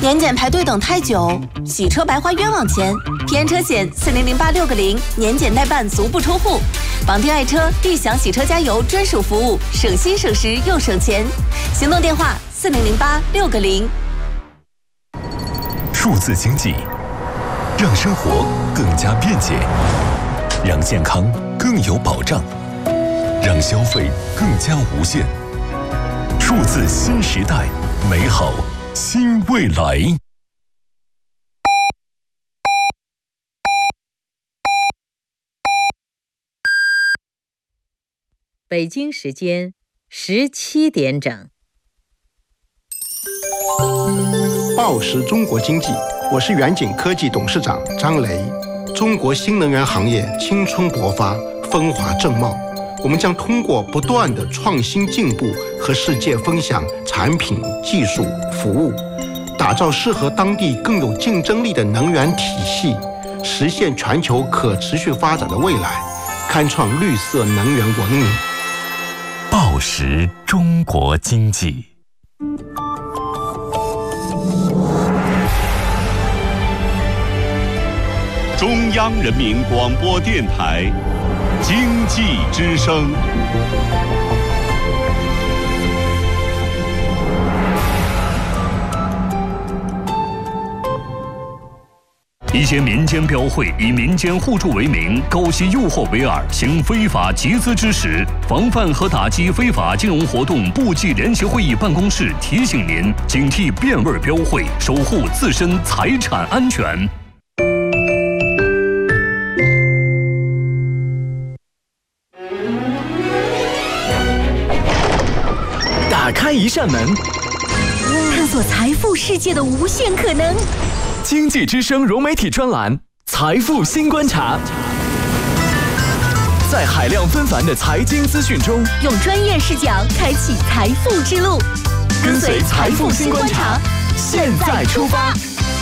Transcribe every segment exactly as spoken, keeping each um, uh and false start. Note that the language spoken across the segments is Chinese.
年检排队等太久，洗车白花冤枉钱。平安车险四零零八六个零，年检代办足不出户。绑定爱车，必享洗车加油专属服务，省心省时又省钱。行动电话四零零八六个零。 数字经济让生活更加便捷，让健康更有保障，让消费更加无限。数字新时代，美好新未来。 北京时间十七点整。 报时中国经济，我是远景科技董事长张雷。中国新能源行业青春勃发，风华正茂。我们将通过不断的创新进步和世界分享产品、技术、服务，打造适合当地更有竞争力的能源体系，实现全球可持续发展的未来，开创绿色能源文明。 报时中国经济。 中央人民广播电台经济之声。 一些民间标会以民间互助为名，勾结诱惑为饵，行非法集资之实。防范和打击非法金融活动部际联席会议办公室提醒您：警惕变味标会，守护自身财产安全。 打开一扇门， 探索财富世界的无限可能。 经济之声融媒体专栏《财富新观察》，在海量纷繁的财经资讯中， 用专业视角开启财富之路。 跟随财富新观察，现在出发。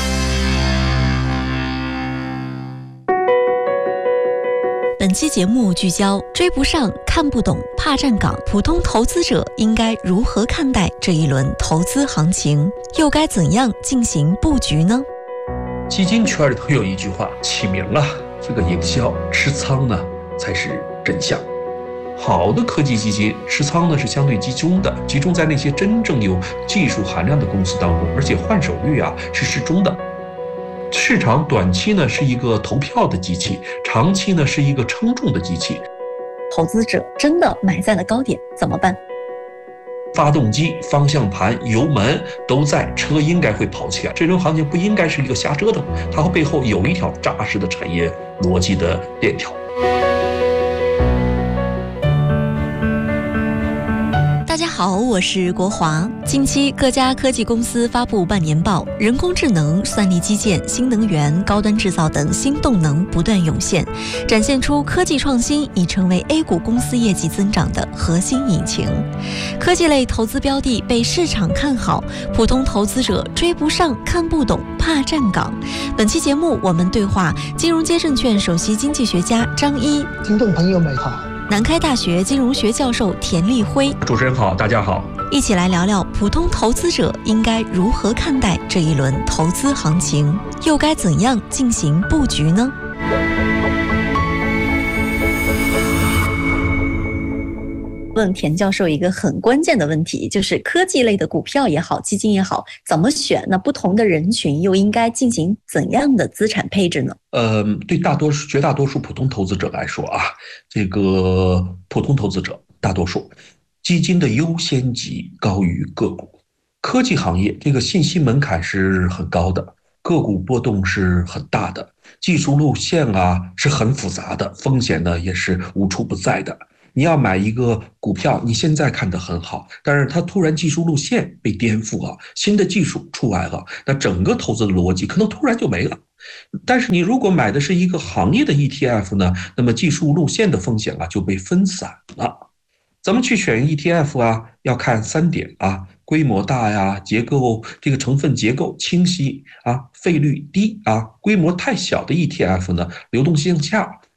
本期节目聚焦追不上、看不懂、怕站岗，普通投资者应该如何看待这一轮投资行情，又该怎样进行布局呢？ 基金圈里头有一句话，起名了，这个营销持仓呢才是真相。好的科技基金持仓呢是相对集中的，集中在那些真正有技术含量的公司当中，而且换手率啊是适中的。市场短期呢是一个投票的机器，长期呢是一个称重的机器。 投资者真的买在了高点怎么办？ 发动机、方向盘、油门都在，车应该会跑起来。这种行情不应该是一个瞎折腾，它背后有一条扎实的产业逻辑的链条。 大家好，我是国华。近期各家科技公司发布半年报，人工智能、算力基建、新能源、高端制造等新动能不断涌现，展现出科技创新已成为 A 股公司业绩增长的核心引擎。科技类投资标的被市场看好，普通投资者追不上、看不懂、怕站岗。本期节目我们对话金融街证券首席经济学家张一。 听众朋友们好。 南开大学金融学教授田立辉。 主持人好，大家好。 一起来聊聊普通投资者应该如何看待这一轮投资行情，又该怎样进行布局呢？问田教授一个很关键的问题，就是科技类的股票也好，基金也好，怎么选？那不同的人群又应该进行怎样的资产配置呢？ 呃，对大多数、绝大多数普通投资者来说啊，这个普通投资者大多数基金的优先级高于个股。科技行业这个信息门槛是很高的，个股波动是很大的，技术路线啊是很复杂的，风险呢也是无处不在的。你要买一个股票，你现在看得很好，但是它突然技术路线被颠覆了，新的技术出来了，那整个投资的逻辑可能突然就没了。但是你如果买的是一个行业的 E T F 呢，那么技术路线的风险啊就被分散了。咱们去选 E T F 啊，要看三点啊，规模大呀，结构这个成分结构清晰啊，费率低啊。规模太小的 E T F 呢，流动性下，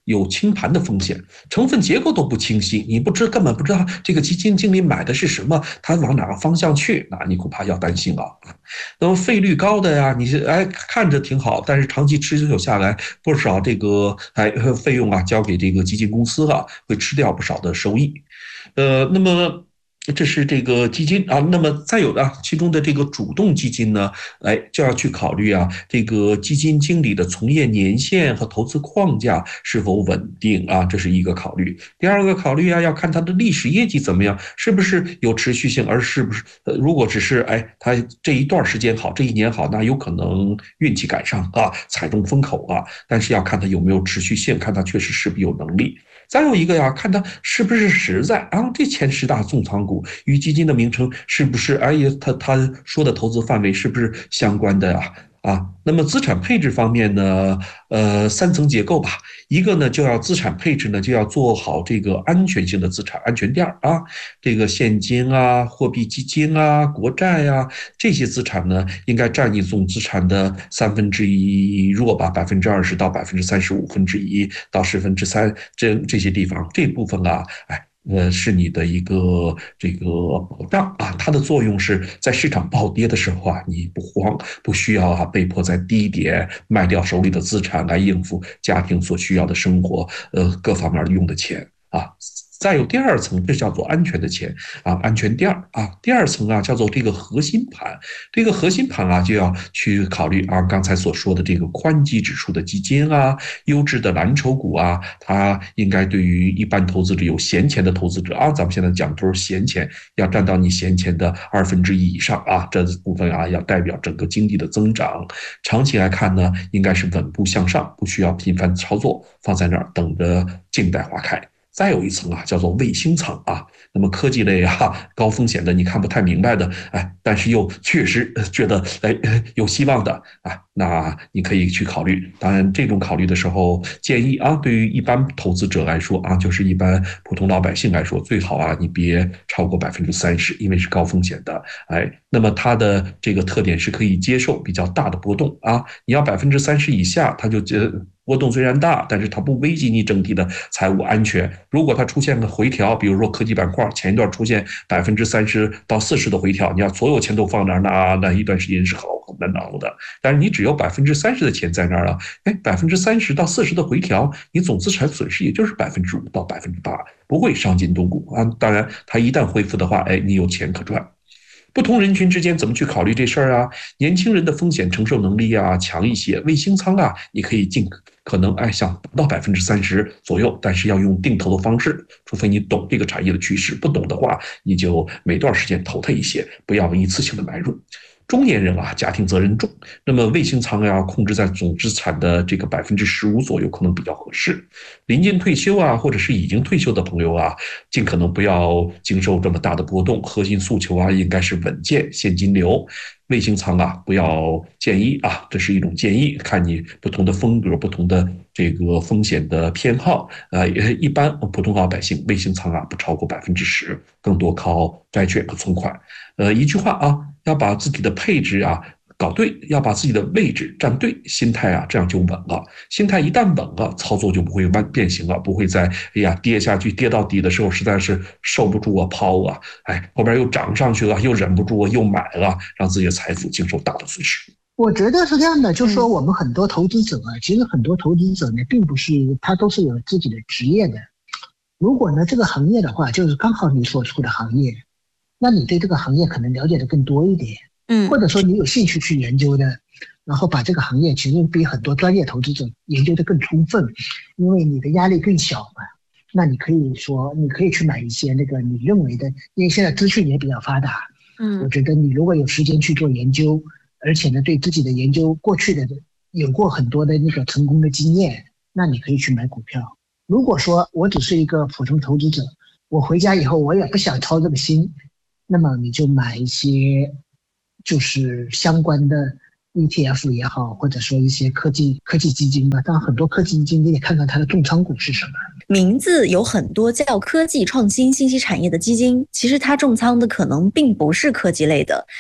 有清盘的风险，成分结构都不清晰，你不知根本不知道这个基金经理买的是什么，他往哪个方向去，那你恐怕要担心啊。那么费率高的呀，你是哎看着挺好，但是长期持久下来，不少这个哎费用啊交给这个基金公司啊，会吃掉不少的收益。呃，那么这是这个基金啊，那么再有的其中的这个主动基金呢，哎就要去考虑啊，这个基金经理的从业年限和投资框架是否稳定啊，这是一个考虑。第二个考虑啊，要看它的历史业绩怎么样，是不是有持续性，而是不是呃，如果只是哎它这一段时间好，这一年好，那有可能运气赶上啊，踩中风口啊，但是要看它有没有持续性，看它确实是不是有能力。再有一个呀，看它是不是实在啊，这前十大重仓股与基金的名称是不是，哎呀，他他说的投资范围是不是相关的呀？啊，那么资产配置方面呢，呃，三层结构吧。一个呢，就要资产配置呢，就要做好这个安全性的资产安全垫啊，这个现金啊、货币基金啊、国债啊这些资产呢，应该占你总资产的三分之一弱吧，百分之二十到百分之三十五分之一到十分之三这这些地方，这部分啊，哎。呃，是你的一个这个保障啊，它的作用是在市场暴跌的时候啊，你不慌，不需要啊被迫在低点卖掉手里的资产来应付家庭所需要的生活，呃，各方面用的钱啊。再有第二层，这叫做安全的钱啊，安全垫啊。第二层啊，叫做这个核心盘。这个核心盘啊，就要去考虑啊，刚才所说的这个宽基指数的基金啊，优质的蓝筹股啊，它应该对于一般投资者有闲钱的投资者啊，咱们现在讲都是闲钱，要占到你闲钱的二分之一以上啊，这部分啊要代表整个经济的增长。长期来看呢，应该是稳步向上，不需要频繁操作，放在那儿等着静待花开。再有一层啊，叫做卫星层啊。那么科技类啊，高风险的，你看不太明白的，哎，但是又确实觉得哎有希望的啊，那你可以去考虑。当然，这种考虑的时候，建议啊，对于一般投资者来说啊，就是一般普通老百姓来说，最好啊，你别超过百分之三十，因为是高风险的。哎，那么它的这个特点是可以接受比较大的波动啊。你要百分之三十以下，它就呃。波动虽然大，但是它不危及你整体的财务安全。如果它出现个回调，比如说科技板块前一段出现百分之三十到四十的回调，你要所有钱都放那儿，那那一段时间是好难熬的。但是你只有百分之三十的钱在那儿了，哎，百分之三十到四十的回调，你总资产损失也就是百分之五到百分之八，不会伤筋动骨啊。当然，它一旦恢复的话，哎，你有钱可赚。不同人群之间怎么去考虑这事儿啊？年轻人的风险承受能力啊强一些，卫星仓啊，你可以尽可能哎想达到百分之三十左右，但是要用定投的方式，除非你懂这个产业的趋势，不懂的话，你就每段时间投它一些，不要一次性的买入。中年人啊，家庭责任重，那么卫星仓要控制在总资产的这个百分之十五左右，可能比较合适。临近退休啊，或者是已经退休的朋友啊，尽可能不要经受这么大的波动。核心诉求啊，应该是稳健现金流。卫星仓啊，不要建议啊，这是一种建议，看你不同的风格、不同的这个风险的偏好。呃，一般普通老百姓卫星仓啊，不超过百分之十，更多靠债券和存款。呃，一句话啊，要把自己的配置啊搞对，要把自己的位置站对，心态啊这样就稳了。心态一旦稳了，操作就不会弯变形了，不会在哎呀跌下去跌到底的时候实在是受不住啊抛啊，哎后边又涨上去了，又忍不住啊又买了，让自己的财富经受大的损失。 我觉得是这样的，就是说我们很多投资者啊，其实很多投资者呢，并不是他都是有自己的职业的。如果呢这个行业的话，就是刚好你所处的行业，那你对这个行业可能了解的更多一点。嗯，或者说你有兴趣去研究的，然后把这个行业其实比很多专业投资者研究的更充分，因为你的压力更小嘛。那你可以说，你可以去买一些那个你认为的，因为现在资讯也比较发达。嗯，我觉得你如果有时间去做研究，而且呢对自己的研究过去的有过很多的那个成功的经验，那你可以去买股票。如果说我只是一个普通投资者，我回家以后我也不想操这个心，那么你就买一些就是相关的 E T F 也好，或者说一些科技科技基金吧。当然很多科技基金你得看看它的重仓股是什么。 名字有很多叫科技创新信息产业的基金，其实它重仓的可能并不是科技类的。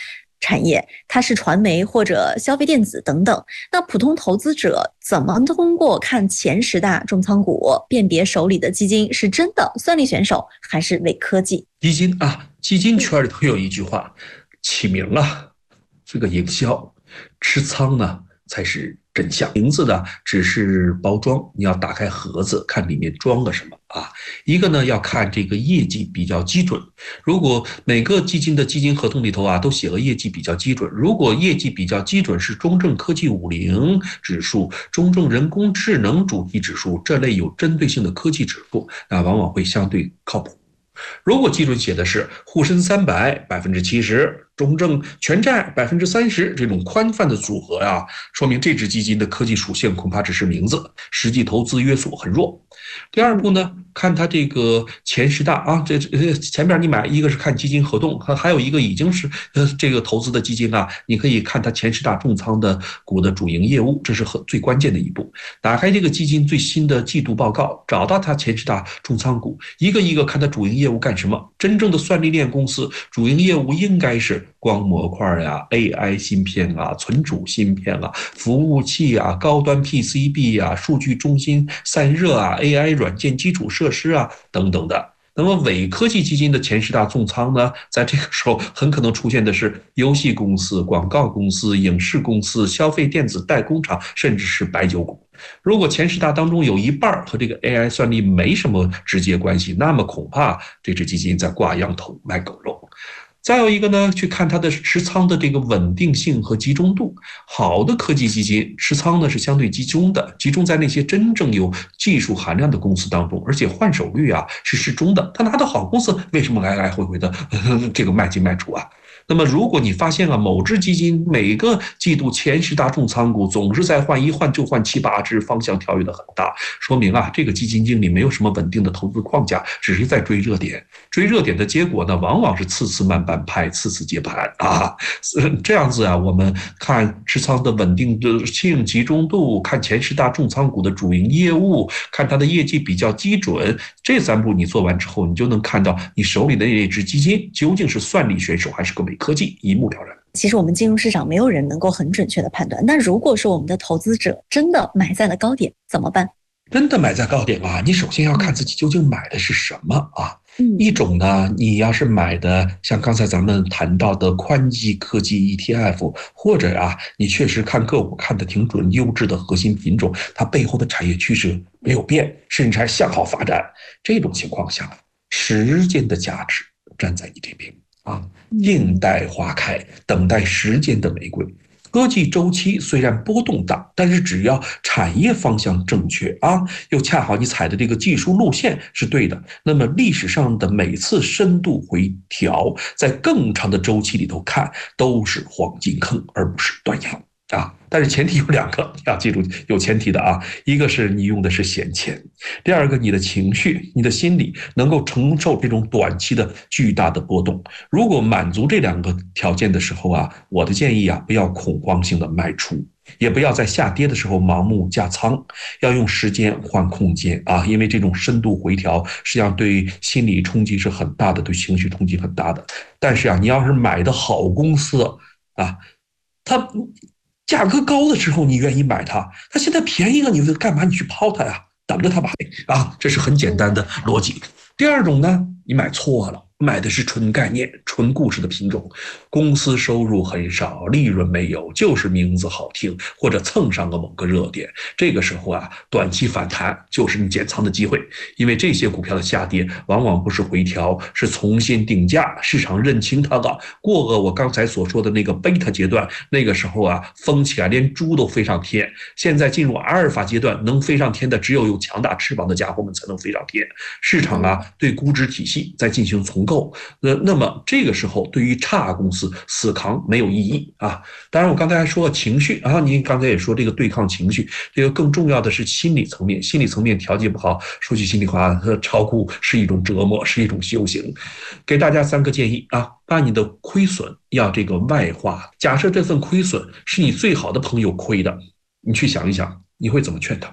产业，它是传媒或者消费电子等等。那普通投资者怎么通过看前十大重仓股，辨别手里的基金是真的算力选手还是伪科技？ 基金啊，基金圈里头有一句话，起名啊，这个营销，持仓呢才是真相。名字呢只是包装，你要打开盒子看里面装了什么啊。一个呢要看这个业绩比较基准，如果每个基金的基金合同里头啊都写了业绩比较基准，如果业绩比较基准是中证科技五零指数、中证人工智能主题指数这类有针对性的科技指数，那往往会相对靠谱。如果基准写的是沪深三百百分之七十，中证全债百分之三十这种宽泛的组合啊，说明这支基金的科技属性恐怕只是名字，实际投资约束很弱。第二步呢，看它这个前十大啊，这前面你买一个是看基金合同，还有一个已经是呃这个投资的基金啊，你可以看它前十大重仓的股的主营业务，这是很最关键的一步。打开这个基金最新的季度报告，找到它前十大重仓股，一个一个看它主营业务干什么。真正的算力链公司主营业务应该是光模块呀、A I 芯片啊、存储芯片啊、服务器啊、高端 P C B 啊、数据中心散热啊、A I 软件基础设施啊等等的。那么伪科技基金的前十大重仓呢，在这个时候很可能出现的是游戏公司、广告公司、影视公司、消费电子代工厂，甚至是白酒股。如果前十大当中有一半和这个 A I 算力没什么直接关系，那么恐怕这只基金在挂羊头卖狗肉。再有一个呢，去看它的持仓的这个稳定性和集中度。好的科技基金持仓呢是相对集中的，集中在那些真正有技术含量的公司当中，而且换手率啊是适中的。他拿到好公司，为什么来来回回的这个卖进卖出啊？那么如果你发现了某只基金每个季度前十大重仓股总是在换，一换就换七八只，方向跳跃的很大，说明啊这个基金经理没有什么稳定的投资框架，只是在追热点。追热点的结果呢，往往是次次慢半拍，次次接盘啊。这样子啊，我们看持仓的稳定性、集中度，看前十大重仓股的主营业务，看它的业绩比较基准，这三步你做完之后，你就能看到你手里的那只基金究竟是算力选手还是个伪科技，一目了然。 其实我们金融市场没有人能够很准确的判断，那如果说我们的投资者真的买在了高点怎么办？ 真的买在高点啊，你首先要看自己究竟买的是什么啊。一种呢，你要是买的像刚才咱们谈到的宽基科技 E T F， 或者啊你确实看个股看得挺准，优质的核心品种，它背后的产业趋势没有变，甚至还向好发展，这种情况下时间的价值站在你这边啊，静待花开，等待时间的玫瑰。科技周期虽然波动大，但是只要产业方向正确啊，又恰好你踩的这个技术路线是对的，那么历史上的每次深度回调，在更长的周期里头看都是黄金坑，而不是断崖啊。但是前提有两个，要记住有前提的啊，一个是你用的是闲钱，第二个你的情绪、你的心理能够承受这种短期的巨大的波动。如果满足这两个条件的时候啊，我的建议啊，不要恐慌性的卖出，也不要在下跌的时候盲目加仓，要用时间换空间啊，因为这种深度回调实际上对心理冲击是很大的，对情绪冲击很大的。但是啊，你要是买的好公司啊，它价格高的时候你愿意买它，它现在便宜了，你干嘛你去抛它呀？等着它吧啊，这是很简单的逻辑。第二种呢，你买错了，买的是纯概念、纯故事的品种，公司收入很少，利润没有，就是名字好听，或者蹭上了某个热点。这个时候啊，短期反弹就是你减仓的机会，因为这些股票的下跌往往不是回调，是重新定价，市场认清它了，过了我刚才所说的那个贝塔阶段，那个时候啊，疯起来连猪都飞上天。现在进入阿尔法阶段，能飞上天的只有有强大翅膀的家伙们才能飞上天。市场啊，对估值体系在进行重构，那那么这个时候对于差公司死扛没有意义啊。当然我刚才还说了情绪啊，您刚才也说这个对抗情绪，这个更重要的是心理层面，心理层面调节不好，说句心里话，炒股是一种折磨，是一种修行。给大家三个建议啊，把你的亏损要这个外化。假设这份亏损是你最好的朋友亏的，你去想一想，你会怎么劝他？